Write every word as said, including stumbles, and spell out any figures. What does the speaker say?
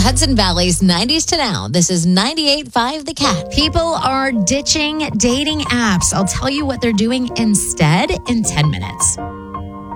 Hudson Valley's nineties to now. This is ninety-eight point five The Cat. People are ditching dating apps. I'll tell you what they're doing instead in ten minutes.